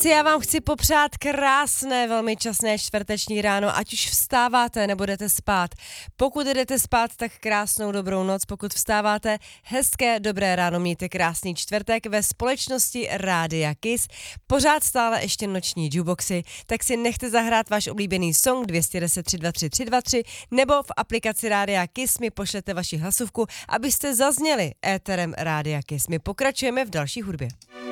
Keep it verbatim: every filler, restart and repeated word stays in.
Já vám chci popřát krásné, velmi časné čtvrteční ráno, ať už vstáváte nebo jdete spát. Pokud jdete spát, tak krásnou dobrou noc, pokud vstáváte, hezké dobré ráno, mějte krásný čtvrtek ve společnosti Rádia Kiss. Pořád stále ještě noční jukeboxy, tak si nechte zahrát váš oblíbený song dva jedna nula tři dva tři tři dva tři nebo v aplikaci Rádia Kiss mi pošlete vaši hlasovku, abyste zazněli éterem Rádia Kiss. My pokračujeme v další hudbě.